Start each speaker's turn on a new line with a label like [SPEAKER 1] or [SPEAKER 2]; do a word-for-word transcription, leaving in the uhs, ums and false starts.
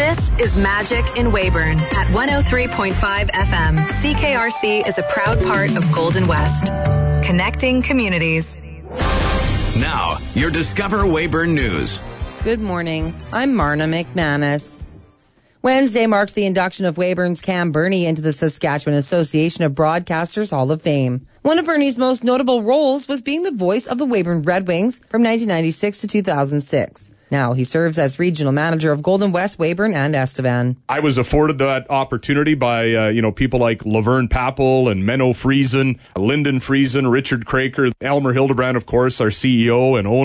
[SPEAKER 1] This is Magic in Weyburn at one oh three point five F M. C K R C is a proud part of Golden West. Connecting communities.
[SPEAKER 2] Now, your Discover Weyburn News.
[SPEAKER 3] Good morning. I'm Marna McManus. Wednesday marked the induction of Weyburn's Cam Burney into the Saskatchewan Association of Broadcasters Hall of Fame. One of Burney's most notable roles was being the voice of the Weyburn Red Wings from nineteen ninety-six to two thousand six. Now he serves as regional manager of Golden West, Weyburn, and Estevan.
[SPEAKER 4] I was afforded that opportunity by, uh, you know, people like Laverne Papel and Menno Friesen, Lyndon Friesen, Richard Craker, Elmer Hildebrand, of course, our C E O and owner.